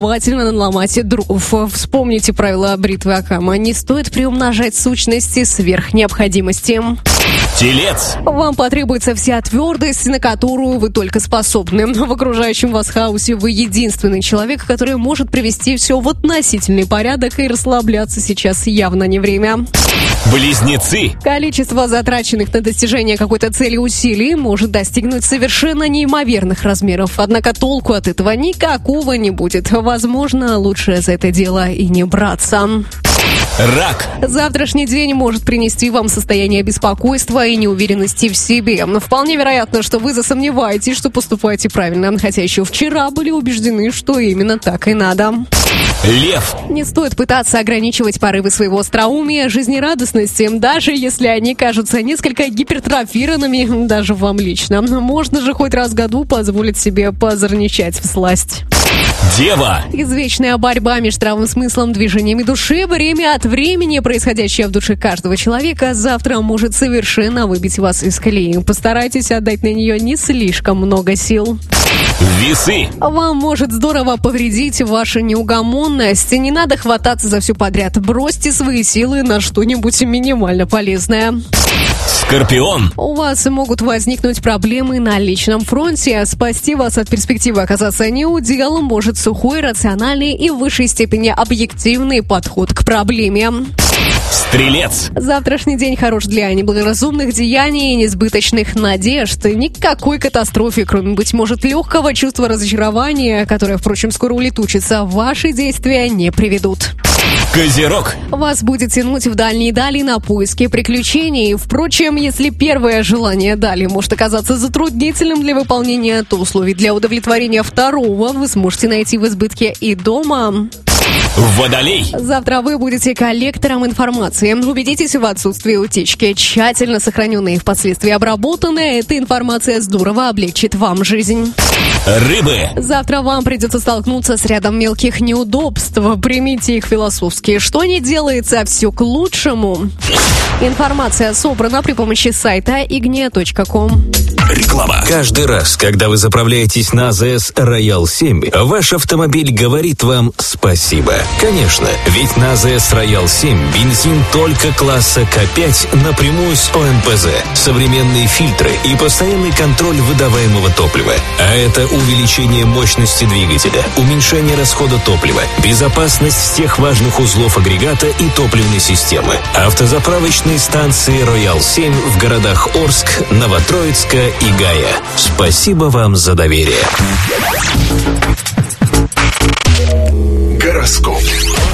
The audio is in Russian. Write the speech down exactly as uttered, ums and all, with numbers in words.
Внимательно наломать дров. Вспомните правила бритвы Акама. Не стоит приумножать сущности сверх необходимости. Телец. Вам потребуется вся твердость, на которую вы только способны. В окружающем вас хаосе вы единственный человек, который может привести все в относительный порядок, и расслабляться сейчас явно не время. Близнецы. Количество затраченных на достижение какой-то цели усилий может достигнуть совершенно неимоверных размеров, однако толку от этого никакого не будет. Возможно, лучше за это дело и не браться. Рак. Завтрашний день может принести вам состояние беспокойства и неуверенности в себе. Но вполне вероятно, что вы засомневаетесь, что поступаете правильно, хотя еще вчера были убеждены, что именно так и надо. Лев. Не стоит пытаться ограничивать порывы своего остроумия, жизнерадостности, даже если они кажутся несколько гипертрофированными даже вам лично. Можно же хоть раз в году позволить себе позорничать всласть. Дева. Извечная борьба между здравым смыслом, движениями души, время от времени, происходящее в душе каждого человека, завтра может совершенно выбить вас из колеи. Постарайтесь отдать на нее не слишком много сил. Весы. Вам может здорово повредить ваша неугомонность. Не надо хвататься за все подряд. Бросьте свои силы на что-нибудь минимально полезное. Скорпион. У вас могут возникнуть проблемы на личном фронте. Спасти вас от перспективы оказаться неуделом может сухой, рациональный и в высшей степени объективный подход к проблеме. Стрелец. Завтрашний день хорош для неблагоразумных деяний и несбыточных надежд. Никакой катастрофе, кроме, быть может, легкого чувства разочарования, которое, впрочем, скоро улетучится, ваши действия не приведут. Козерог. Вас будет тянуть в дальние дали на поиски приключений. Впрочем, если первое желание дали может оказаться затруднительным для выполнения, то условий для удовлетворения второго вы сможете найти в избытке и дома. Водолей. Завтра вы будете коллектором информации. Убедитесь в отсутствии утечки. Тщательно сохраненная и впоследствии обработанная, эта информация здорово облегчит вам жизнь. Рыбы. Завтра вам придется столкнуться с рядом мелких неудобств. Примите их философски. Что не делается, все к лучшему. Информация собрана при помощи сайта игния точка ком. Реклама. Каждый раз, когда вы заправляетесь на АЗС Роял семь, ваш автомобиль говорит вам спасибо. Конечно, ведь на АЗС Роял семь бензин только класса К пять напрямую с О М П З, современные фильтры и постоянный контроль выдаваемого топлива. А это увеличение мощности двигателя, уменьшение расхода топлива, безопасность всех важных узлов агрегата и топливной системы. Автозаправочные станции Роял семь в городах Орск, Новотроицка и Гая. Спасибо вам за доверие. Гороскоп.